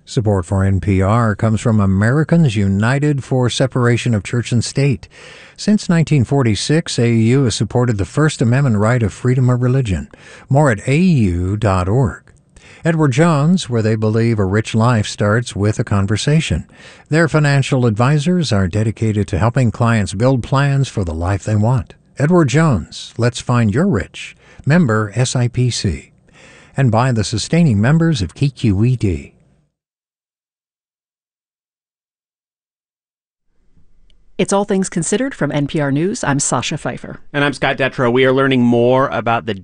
Support for NPR comes from Americans United for Separation of Church and State. Since 1946, AU has supported the First Amendment right of freedom of religion. More at AU.org. Edward Jones, where they believe a rich life starts with a conversation. Their financial advisors are dedicated to helping clients build plans for the life they want. Edward Jones, let's find your rich. Member SIPC. And by the sustaining members of KQED. It's All Things Considered from NPR News. I'm Sasha Pfeiffer. And I'm Scott Detrow. We are learning more about the